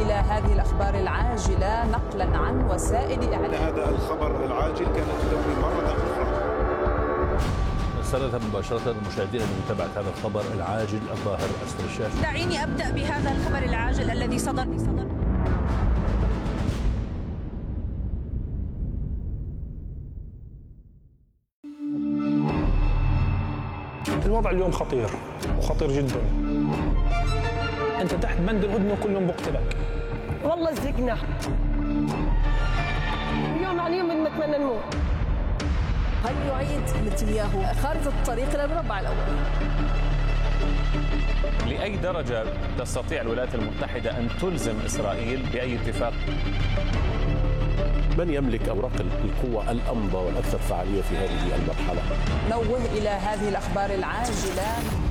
إلى هذه الأخبار العاجلة نقلا عن وسائل إعلام. هذا الخبر العاجل كانت تدوي مرة أخرى. نستند مباشرة المشاهدين لمتابعة هذا الخبر العاجل الظاهر أسفل الشاشة. دعيني أبدأ بهذا الخبر العاجل الذي صدر. الوضع اليوم خطير وخطير جدا. أنت تحت بند الهدنة وكلهم بقتلك. والله زقنا يوم عن يوم نتمنى نموت. هل يعيد نتنياهو خارطة الطريق إلى المربع الأول؟ لأي درجة تستطيع الولايات المتحدة أن تلزم إسرائيل بأي اتفاق؟ من يملك أوراق القوة الأمضى والأكثر فعالية في هذه المرحلة؟ نوه إلى هذه الأخبار العاجلة.